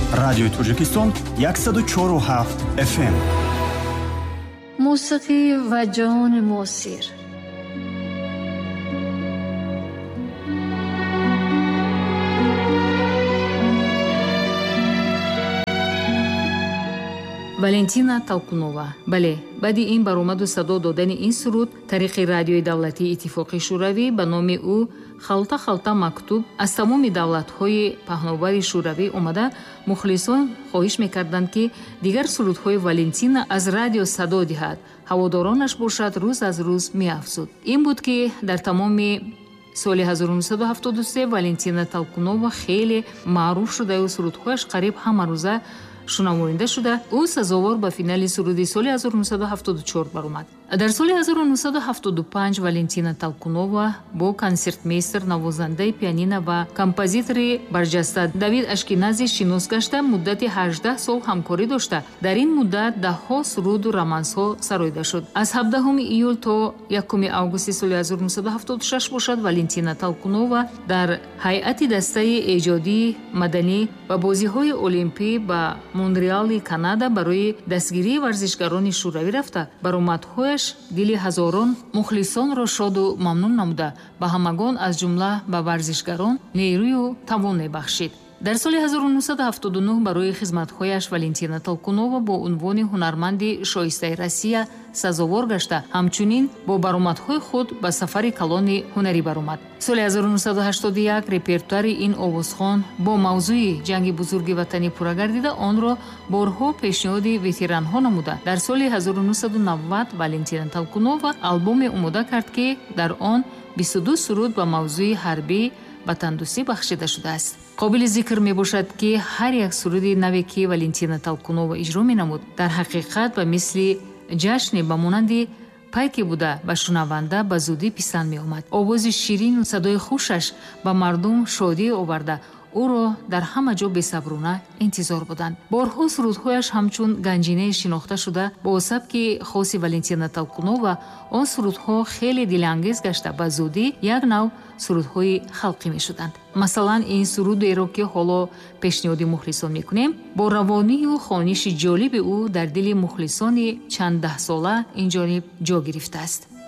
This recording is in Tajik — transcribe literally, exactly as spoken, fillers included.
радиои Тоҷикистон صد و چهار و هفت اف ام. موسیقی و جان موسیر. валентина талқунова. бале, баъди ин баромаду садо додани ин суруд тариқи радиои давлатии иттифоқи шӯравӣ ба номи ӯ халта халта мактуб аз тамоми давлатҳои паҳновари шӯравӣ омада мухлисон хоҳиш мекарданд ки дигар сурудҳои валентина аз радио садо диҳад. ҳаводоронаш бошад рӯз аз рӯз меафзуд. ин буд ки дар тамоми соли ҳазору нуҳсаду ҳафтоду се валентина талқунова хеле маъруф шудаю сурудҳояш қариб ҳамарӯза шунавонда шуда ӯ сазовор ба финали суруди соли ҳазору нуҳсаду ҳафтоду чор баромад. дар соли ҳазору нуҳсаду ҳафтоду панҷ валентина талқунова бо консертмейстер, навозандаи пианино ва композитори барҷаста Давид Ашкинази шинос гашта муддати ҳаждаҳ сол ҳамкорӣ дошта. дар ин муддат даҳҳо суруду романсҳо сароида шуд. аз ҳабдаҳуми июл то якуми августи соли ҳазору нуҳсаду ҳафтоду шаш бошад валентина талқунова дар ҳайати дастаи эҷодии маданӣ ба бозиҳои олимпӣ ба Монреали, Канада барои дастгирии варзишгарони шӯравӣ рафта. баромадҳояш дили ҳазорон мухлисонро шоду мамнун намуда ба ҳамагон аз ҷумла ба варзишгарон нерӯю тавон мебахшид. дар соли ҳазору нуҳсаду ҳафтоду нӯҳ барои хизматҳояш валентина талқунова бо унвони ҳунарманди шоистаи Россия сазовор гашта. ҳамчунин бо баромадҳои худ ба сафари калони ҳунарӣ баромад. соли ҳазору нуҳсаду ҳаштоду як репертуари ин овозхон бо мавзӯи ҷанги бузурги ватанӣ пурра гардида онро борҳо пешниҳоди ветеранҳо намуда. дар соли ҳазору нуҳсаду навад валентина талқунова албоме омода кард ки дар он бисту ду суруд ба мавзӯи ҳарбӣ ватандӯстӣ бахшида шудааст. қобили зикр мебошад ки ҳар як суруди наве ки валентина талқунова иҷро менамуд дар ҳақиқат ба мисли ҷашне ба монанди пайки буда ба шунаванда ба зудӣ писанд меомад. овози ширину садои хушаш ба мардум шодӣ оварда ӯро дар ҳама ҷо бесаброна интизор буданд. борҳо сурудҳояш ҳамчун ганҷинае шинохта шуда бо сабки хоси валентина талқунова он сурудҳо хеле дилангез гашта ба зудӣ як нав сурудҳои халқӣ мешуданд. масалан ин сурудеро ки ҳоло пешниҳоди мухлисон мекунем бо равонию хониши ҷолиби ӯ дар дили мухлисони чанд даҳсола инҷониб ҷо гирифтааст.